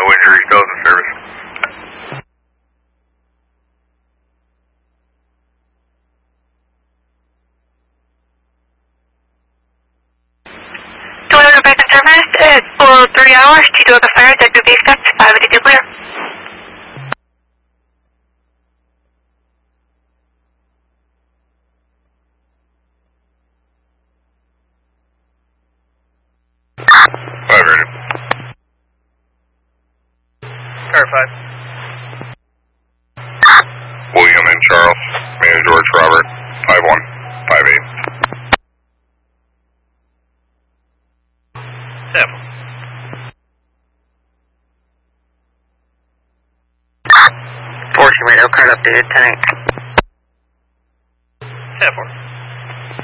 injuries, still in the service. Do I go back to service? It's for 3 hours. To do a fire, WB steps, 582 clear. Car 5. William and Charles, Man George Robert, 5158. Sample. Fortune radio card updated, 10-8. Sample.